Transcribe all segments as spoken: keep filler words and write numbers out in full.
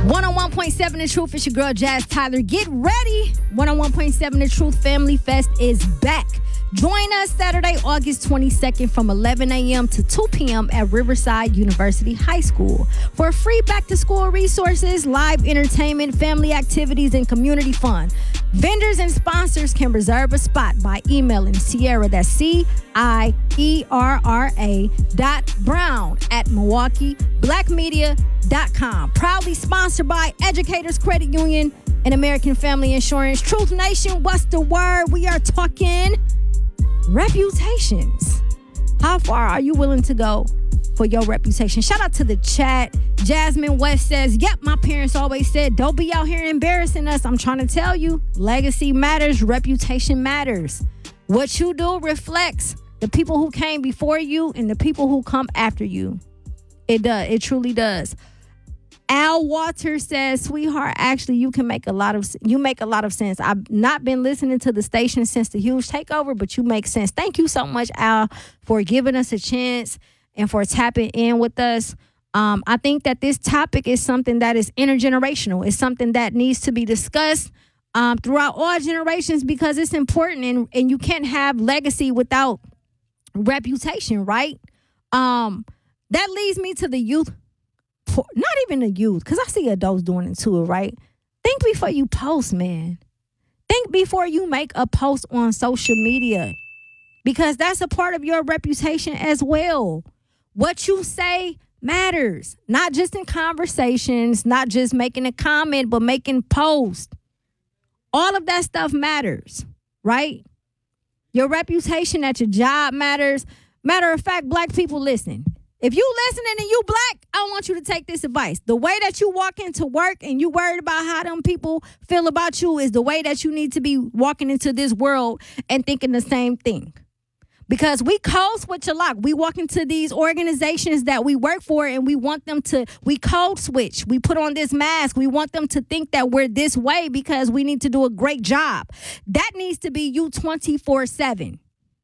one oh one point seven The Truth. It's your girl, Jazz Tyler. Get ready. one oh one point seven The Truth Family Fest is back. Join us Saturday, August twenty-second from eleven a.m. to two p.m. at Riverside University High School for free back-to-school resources, live entertainment, family activities, and community fun. Vendors and sponsors can reserve a spot by emailing Sierra, that's C I E R R A dot Brown at Milwaukee Black Media dot com. Proudly sponsored by Educators Credit Union and American Family Insurance. Truth Nation, what's the word? We are talking reputations. How far are you willing to go for your reputation? Shout out to the chat. Jasmine West says, yep, my parents always said, don't be out here embarrassing us. I'm trying to tell you, legacy matters, reputation matters. What you do reflects the people who came before you and the people who come after you. It does. It truly does. Al Walter says, sweetheart, actually, you can make a lot of, you make a lot of sense. I've not been listening to the station since the huge takeover, but you make sense. Thank you so much, Al, for giving us a chance and for tapping in with us. Um, I think that this topic is something that is intergenerational. It's something that needs to be discussed um, throughout all generations because it's important, and, and you can't have legacy without reputation, right? Um, that leads me to the youth. Not even the youth, because I see adults doing it too, right? Think before you post, man. Think before you make a post on social media, because that's a part of your reputation as well. What you say matters, not just in conversations, not just making a comment, but making posts. All of that stuff matters, right? Your reputation at your job matters. Matter of fact, black people, listen. If you listening and you black, I want you to take this advice. The way that you walk into work and you worried about how them people feel about you is the way that you need to be walking into this world and thinking the same thing. Because we code switch a lot. We walk into these organizations that we work for and we want them to, we code switch. We put on this mask. We want them to think that we're this way because we need to do a great job. That needs to be you twenty-four seven.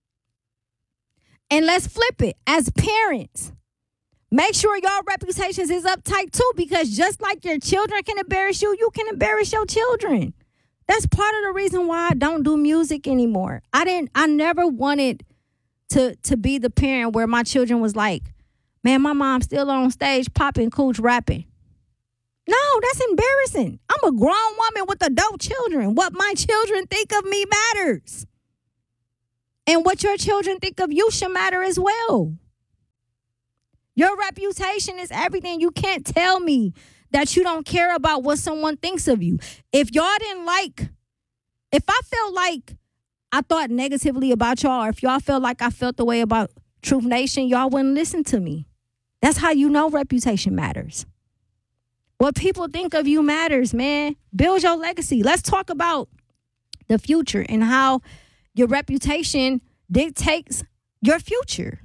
And let's flip it. As parents, make sure your reputations is uptight too, because just like your children can embarrass you, you can embarrass your children. That's part of the reason why I don't do music anymore. I didn't, I never wanted to, to be the parent where my children was like, man, my mom's still on stage popping cooch rapping. No, that's embarrassing. I'm a grown woman with adult children. What my children think of me matters. And what your children think of you should matter as well. Your reputation is everything. You can't tell me that you don't care about what someone thinks of you. If y'all didn't like, if I felt like I thought negatively about y'all, or if y'all felt like I felt the way about Truth Nation, y'all wouldn't listen to me. That's how you know reputation matters. What people think of you matters, man. Build your legacy. Let's talk about the future and how your reputation dictates your future.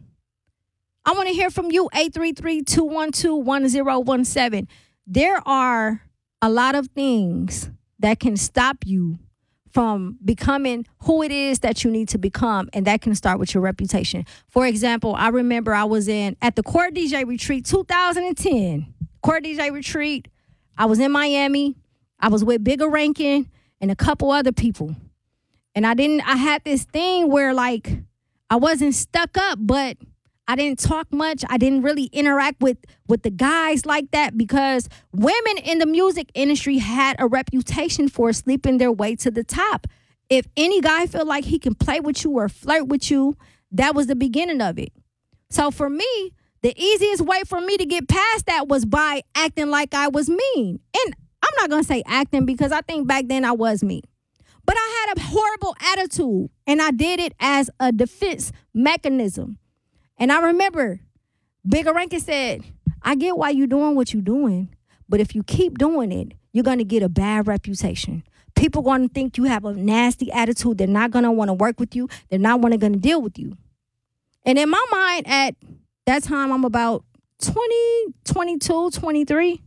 I want to hear from you, eight three three, two one two, one zero one seven. There are a lot of things that can stop you from becoming who it is that you need to become, and that can start with your reputation. For example, I remember I was in at the Court D J Retreat two thousand ten. Court D J Retreat. I was in Miami. I was with Bigger Rankin and a couple other people. And I didn't, I had this thing where like I wasn't stuck up, but I didn't talk much. I didn't really interact with, with the guys like that because women in the music industry had a reputation for sleeping their way to the top. If any guy feel like he can play with you or flirt with you, that was the beginning of it. So for me, the easiest way for me to get past that was by acting like I was mean. And I'm not going to say acting because I think back then I was mean. But I had a horrible attitude, and I did it as a defense mechanism. And I remember Bigger Rankin said, I get why you're doing what you're doing, but if you keep doing it, you're going to get a bad reputation. People are going to think you have a nasty attitude. They're not going to want to work with you. They're not going to deal with you. And in my mind, at that time, I'm about twenty, twenty-two, twenty-three.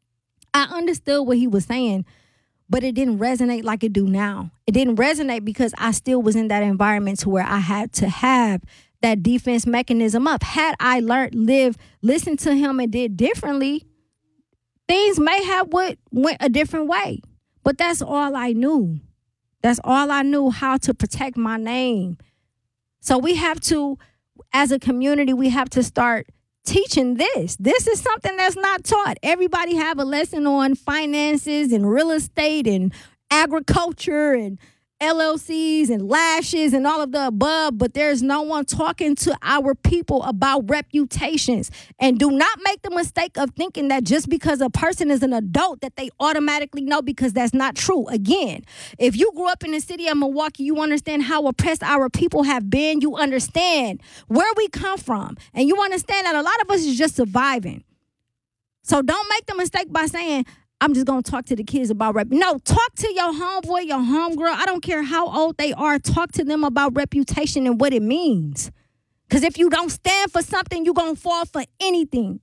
I understood what he was saying, but it didn't resonate like it do now. It didn't resonate because I still was in that environment to where I had to have that defense mechanism up. Had I learned, lived, listened to him and did differently, things may have went, went a different way. But that's all I knew. That's all I knew, how to protect my name. So we have to, as a community, we have to start teaching this. This is something that's not taught. Everybody have a lesson on finances and real estate and agriculture and L L Cs and lashes and all of the above, but there's no one talking to our people about reputations. And do not make the mistake of thinking that just because a person is an adult that they automatically know, because that's not true. Again, if you grew up in the city of Milwaukee, you understand how oppressed our people have been. You understand where we come from. And you understand that a lot of us is just surviving. So don't make the mistake by saying, I'm just going to talk to the kids about rep. No, talk to your homeboy, your homegirl. I don't care how old they are. Talk to them about reputation and what it means. Because if you don't stand for something, you're going to fall for anything.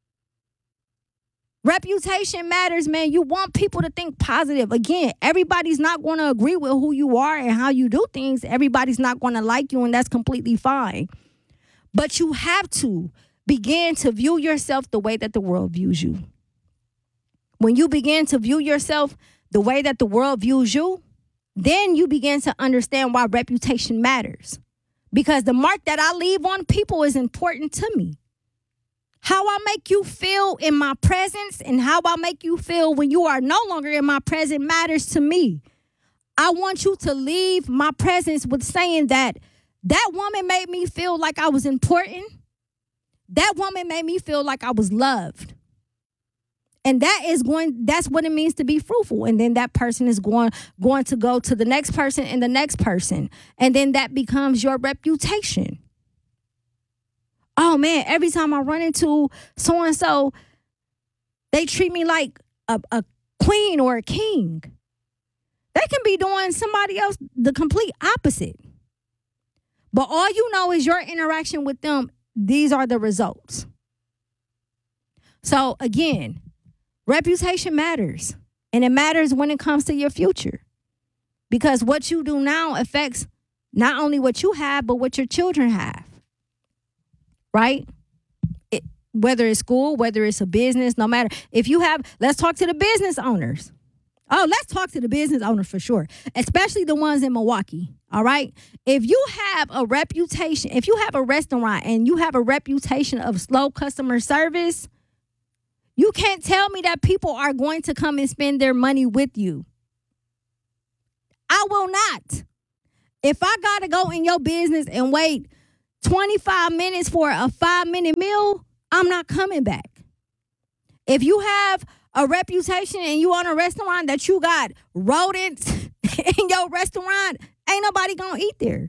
Reputation matters, man. You want people to think positive. Again, everybody's not going to agree with who you are and how you do things. Everybody's not going to like you, and that's completely fine. But you have to begin to view yourself the way that the world views you. When you begin to view yourself the way that the world views you, then you begin to understand why reputation matters. Because the mark that I leave on people is important to me. How I make you feel in my presence and how I make you feel when you are no longer in my presence matters to me. I want you to leave my presence with saying that that woman made me feel like I was important. That woman made me feel like I was loved. And that is going, that's what it means to be fruitful. And then that person is going, going to go to the next person and the next person. And then that becomes your reputation. Oh man, every time I run into so-and-so, they treat me like a, a queen or a king. They can be doing somebody else the complete opposite. But all you know is your interaction with them. These are the results. So again, reputation matters, and it matters when it comes to your future, because what you do now affects not only what you have, but what your children have, right? It, whether it's school, whether it's a business, no matter. If you have, let's talk to the business owners. Oh, let's talk to the business owners for sure, especially the ones in Milwaukee, all right? If you have a reputation, if you have a restaurant and you have a reputation of slow customer service, you can't tell me that people are going to come and spend their money with you. I will not. If I got to go in your business and wait twenty-five minutes for a five-minute meal, I'm not coming back. If you have a reputation and you own a restaurant that you got rodents in your restaurant, ain't nobody going to eat there.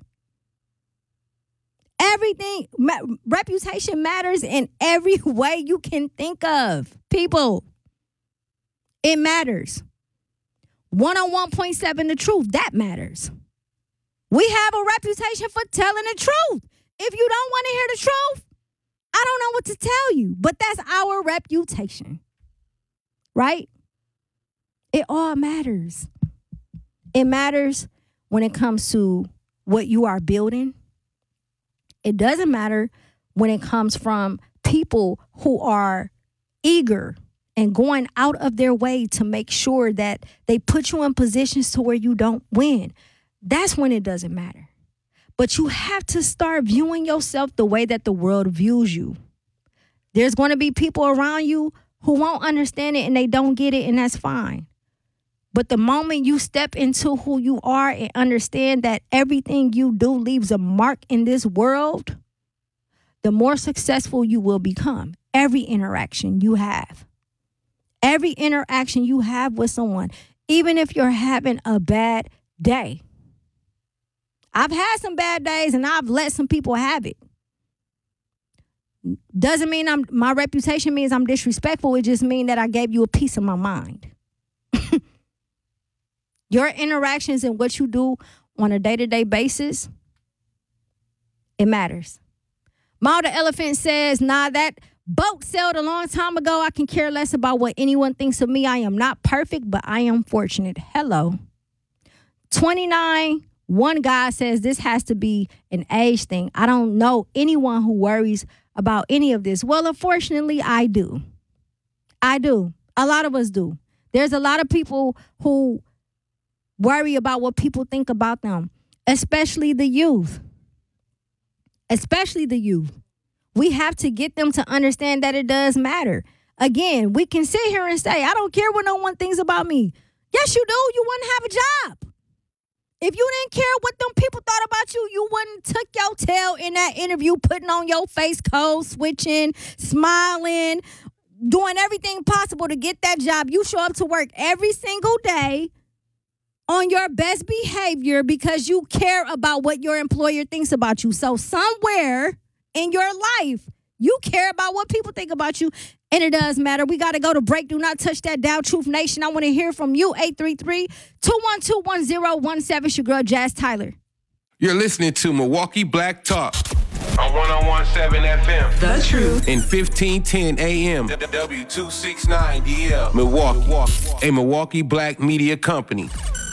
Everything, ma- reputation matters in every way you can think of. People, it matters. one oh one point seven, the truth, that matters. We have a reputation for telling the truth. If you don't want to hear the truth, I don't know what to tell you, but that's our reputation, right? It all matters. It matters when it comes to what you are building. It doesn't matter when it comes from people who are eager and going out of their way to make sure that they put you in positions to where you don't win. That's when it doesn't matter. But you have to start viewing yourself the way that the world views you. There's going to be people around you who won't understand it and they don't get it, and that's fine. But the moment you step into who you are and understand that everything you do leaves a mark in this world, the more successful you will become. Every interaction you have. Every interaction you have with someone, even if you're having a bad day. I've had some bad days and I've let some people have it. Doesn't mean I'm my reputation means I'm disrespectful. It just means that I gave you a piece of my mind. Your interactions and what you do on a day-to-day basis, it matters. Maul the Elephant says, nah, that boat sailed a long time ago. I can care less about what anyone thinks of me. I am not perfect, but I am fortunate. Hello. twenty-nine, one guy says this has to be an age thing. I don't know anyone who worries about any of this. Well, unfortunately, I do. I do. A lot of us do. There's a lot of people who worry about what people think about them, especially the youth. Especially the youth. We have to get them to understand that it does matter. Again, we can sit here and say, I don't care what no one thinks about me. Yes, you do. You wouldn't have a job. If you didn't care what them people thought about you, you wouldn't took your tail in that interview, putting on your face code, switching, smiling, doing everything possible to get that job. You show up to work every single day on your best behavior because you care about what your employer thinks about you. So somewhere in your life, you care about what people think about you, and it does matter. We got to go to break. Do not touch that dial, Truth Nation. I want to hear from you, eight three three, two one two, one zero one seven. It's your girl, Jazz Tyler. You're listening to Milwaukee Black Talk on one oh one point seven F M. The Truth. In fifteen ten A M. W two sixty-nine D L. Milwaukee. A Milwaukee Black media company.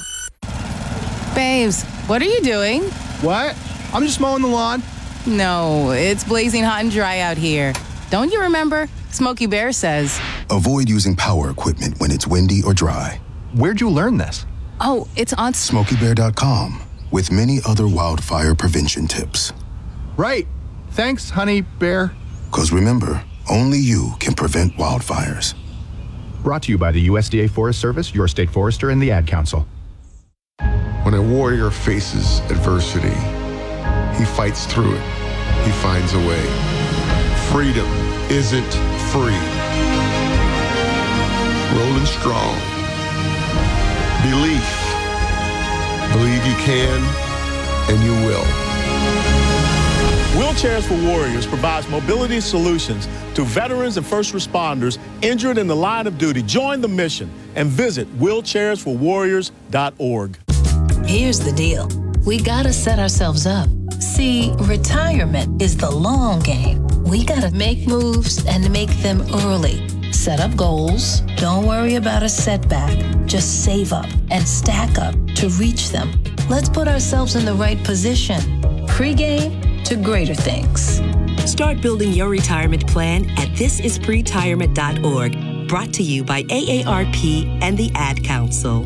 Babes, what are you doing? What? I'm just mowing the lawn. No, it's blazing hot and dry out here. Don't you remember? Smokey Bear says, avoid using power equipment when it's windy or dry. Where'd you learn this? Oh, it's on Smokey Bear dot com with many other wildfire prevention tips. Right. Thanks, honey bear. Because remember, only you can prevent wildfires. Brought to you by the U S D A Forest Service, your state forester, and the Ad Council. When a warrior faces adversity, he fights through it. He finds a way. Freedom isn't free. Rolling strong. Belief. Believe you can, and you will. Wheelchairs for Warriors provides mobility solutions to veterans and first responders injured in the line of duty. Join the mission and visit wheelchairs for warriors dot org. Here's the deal. We gotta set ourselves up. See, retirement is the long game. We gotta make moves and make them early. Set up goals. Don't worry about a setback. Just save up and stack up to reach them. Let's put ourselves in the right position. Pre-game to greater things. Start building your retirement plan at this is pretirement dot org. Brought to you by A A R P and the Ad Council.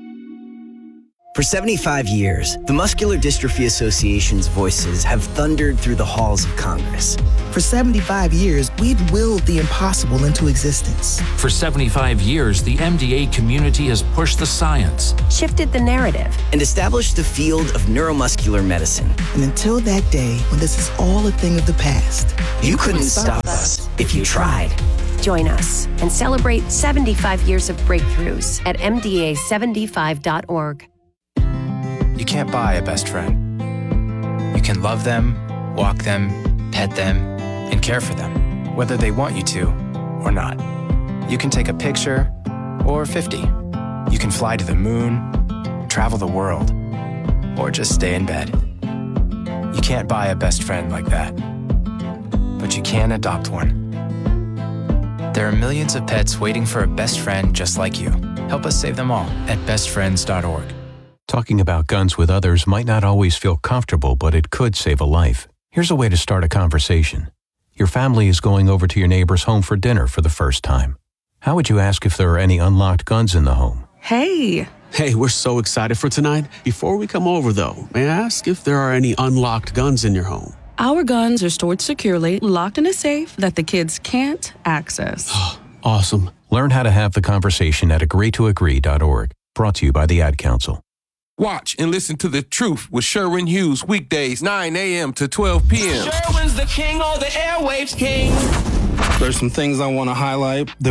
For seventy-five years, the Muscular Dystrophy Association's voices have thundered through the halls of Congress. For seventy-five years, we've willed the impossible into existence. For seventy-five years, the M D A community has pushed the science, shifted the narrative, and established the field of neuromuscular medicine. And until that day, when this is all a thing of the past, you, you couldn't, couldn't stop us, us if you tried. Join us and celebrate seventy-five years of breakthroughs at M D A seventy-five dot org. You can't buy a best friend. You can love them, walk them, pet them, and care for them, whether they want you to or not. You can take a picture or fifty. You can fly to the moon, travel the world, or just stay in bed. You can't buy a best friend like that, but you can adopt one. There are millions of pets waiting for a best friend just like you. Help us save them all at best friends dot org. Talking about guns with others might not always feel comfortable, but it could save a life. Here's a way to start a conversation. Your family is going over to your neighbor's home for dinner for the first time. How would you ask if there are any unlocked guns in the home? Hey. Hey, we're so excited for tonight. Before we come over, though, may I ask if there are any unlocked guns in your home? Our guns are stored securely, locked in a safe that the kids can't access. Awesome. Learn how to have the conversation at agree to agree dot org. Brought to you by the Ad Council. Watch and listen to The Truth with Sherwin Hughes weekdays nine a.m. to twelve p.m. Sherwin's the king, all the airwaves king. There's some things I want to highlight.